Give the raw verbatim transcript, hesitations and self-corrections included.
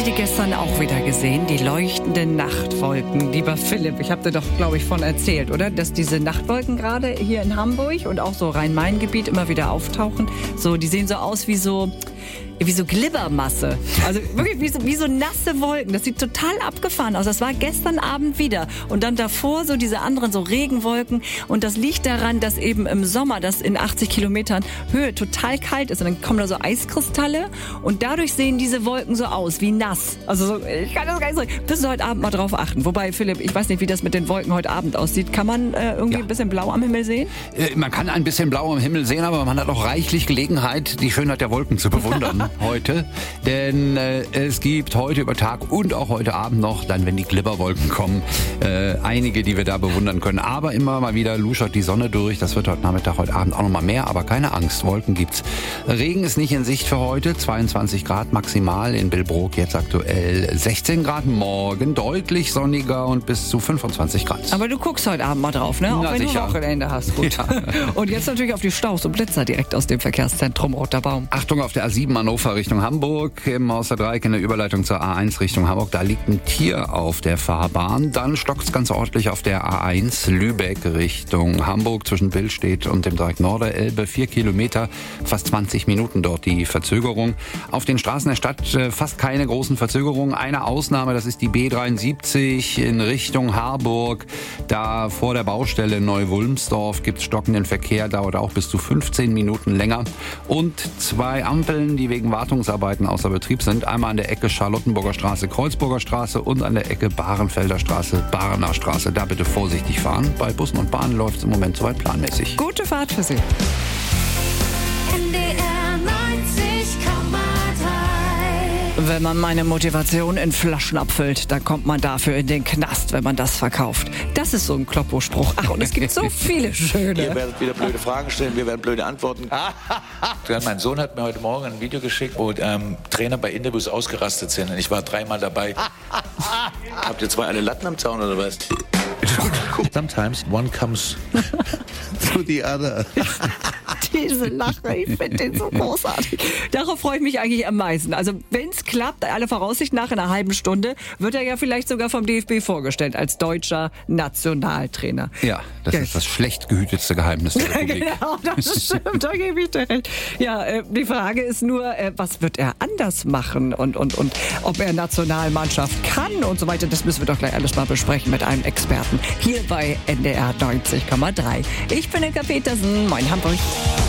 die gestern auch wieder gesehen? Die leuchtenden Nachtwolken. Lieber Philipp, ich habe dir doch, glaube ich, von erzählt, oder? Dass diese Nachtwolken gerade hier in Hamburg und auch so Rhein-Main-Gebiet immer wieder auftauchen. So, die sehen so aus wie so... wie so Glibbermasse. Also wirklich wie so, wie so nasse Wolken. Das sieht total abgefahren aus. Das war gestern Abend wieder. Und dann davor so diese anderen so Regenwolken. Und das liegt daran, dass eben im Sommer das in achtzig Kilometern Höhe total kalt ist. Und dann kommen da so Eiskristalle. Und dadurch sehen diese Wolken so aus, wie nass. Also so, ich kann das gar nicht sagen. Müssen Sie heute Abend mal drauf achten. Wobei, Philipp, ich weiß nicht, wie das mit den Wolken heute Abend aussieht. Kann man äh, irgendwie ja. ein bisschen blau am Himmel sehen? Äh, man kann ein bisschen blau am Himmel sehen, aber man hat auch reichlich Gelegenheit, die Schönheit der Wolken zu bewundern. Heute, denn äh, es gibt heute über Tag und auch heute Abend noch, dann wenn die Glibberwolken kommen, äh, einige, die wir da bewundern können. Aber immer mal wieder luschert die Sonne durch. Das wird heute Nachmittag, heute Abend auch noch mal mehr, aber keine Angst, Wolken gibt's. Regen ist nicht in Sicht für heute, zweiundzwanzig Grad maximal in Billbrook, jetzt aktuell sechzehn Grad, morgen deutlich sonniger und bis zu fünfundzwanzig Grad. Aber du guckst heute Abend mal drauf, ne? Auch Na, wenn sicher. du Wochenende hast. Gut. Ja. Und jetzt natürlich auf die Staus und Blitzer direkt aus dem Verkehrszentrum Roter Baum. Achtung auf der A sieben Hannover Richtung Hamburg, im Haus-der-Dreieck in der Überleitung zur A eins Richtung Hamburg. Da liegt ein Tier auf der Fahrbahn. Dann stockt's ganz ordentlich auf der A eins Lübeck Richtung Hamburg zwischen Billstedt und dem Dreieck Norderelbe. Vier Kilometer, fast zwanzig Minuten dort die Verzögerung. Auf den Straßen der Stadt äh, fast keine großen Verzögerungen. Eine Ausnahme, das ist die B dreiundsiebzig in Richtung Harburg. Da vor der Baustelle Neu-Wulmsdorf gibt's stockenden Verkehr, dauert auch bis zu fünfzehn Minuten länger. Und zwei Ampeln, die wegen Wartungsarbeiten außer Betrieb sind. Einmal an der Ecke Charlottenburger Straße, Kreuzburger Straße und an der Ecke Bahrenfelder Straße, Barener Straße. Da bitte vorsichtig fahren. Bei Bussen und Bahnen läuft es im Moment soweit planmäßig. Gute Fahrt für Sie. N D R neunzig Komma drei. Wenn man meine Motivation in Flaschen abfüllt, dann kommt man dafür in den Knast, wenn man das verkauft. Das ist so ein Kloppo-Spruch. Ach, und es gibt so viele schöne. Ihr werdet wieder blöde Fragen stellen, wir werden blöde Antworten. Mein Sohn hat mir heute Morgen ein Video geschickt, wo ähm, Trainer bei Interviews ausgerastet sind. Und ich war dreimal dabei. Habt ihr zwei alle Latten am Zaun oder was? Sometimes one comes to the other. Diese Lache, ich finde den so großartig. Darauf freue ich mich eigentlich am meisten. Also wenn es klappt, alle Voraussicht nach in einer halben Stunde, wird er ja vielleicht sogar vom D F B vorgestellt als deutscher Nationaltrainer. Ja, das Ja. ist das schlecht gehütetste Geheimnis der Republik. Genau, das stimmt, da gebe ich dir recht. Ja, äh, die Frage ist nur, äh, was wird er anders machen und, und, und ob er Nationalmannschaft kann und so weiter. Das müssen wir doch gleich alles mal besprechen mit einem Experten hier bei N D R neunzig Komma drei. Ich bin Inka Petersen, moin Hamburg.